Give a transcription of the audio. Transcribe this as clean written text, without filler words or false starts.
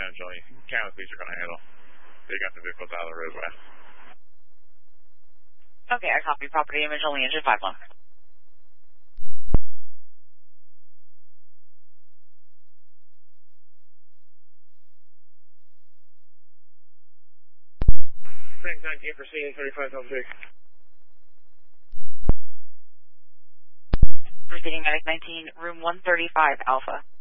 eventually. Countless police are going to handle. They got the vehicles out of the roadway. Okay, I copy. Property image only engine 5-1. Frank 19 proceeding 35-6. Proceeding medic 19, room 135 Alpha.